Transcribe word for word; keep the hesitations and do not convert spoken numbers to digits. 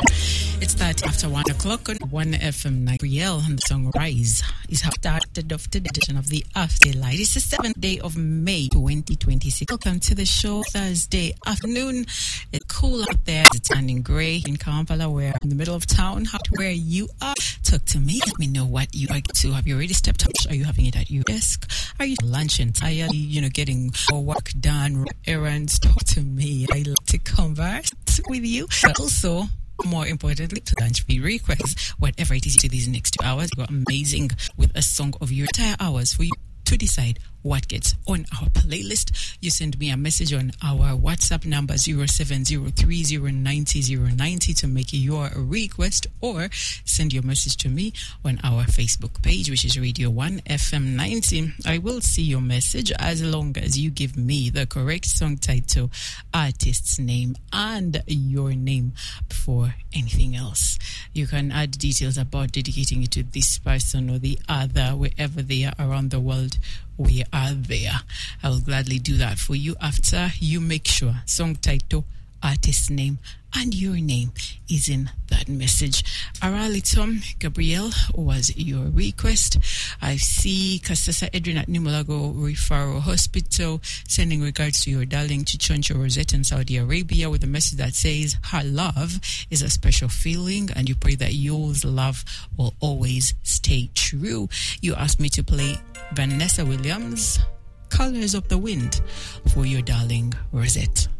It's that after one o'clock on one F M nine. Gabrielle and the song Rise is how started off the edition of the Afterlight. It's the seventh day of May twenty twenty-six. Welcome to the show. Thursday afternoon. It's cool out there. It's turning grey in Kampala. We're in the middle of town. How to where you are. Talk to me. Let me know what you like to. Have you already stepped up? Are you having it at your desk? Are you lunch and tired? You know, getting work done, errands? Talk to me. I like to converse with you. But also, more importantly, to launch free requests, whatever it is to these next two hours. You're amazing with a song of your entire hours for you to decide what gets on our playlist. You send me a message on our WhatsApp number zero seven zero three zero nine zero zero nine zero to make your request, or send your message to me on our Facebook page, which is Radio one F M ninety. I will see your message as long as you give me the correct song title, artist's name, and your name before anything else. You can add details about dedicating it to this person or the other, wherever they are around the world. We are there. I will gladly do that for you after you make sure song title, artist name, and your name is in that message. Arali Tom Gabrielle was your request. I see Kasasa Edwin at Numalago Referral Hospital sending regards to your darling Chichoncho Rosette in Saudi Arabia with a message that says her love is a special feeling and you pray that yours love will always stay true. You asked me to play Vanessa Williams, Colors of the Wind, for your darling Rosette.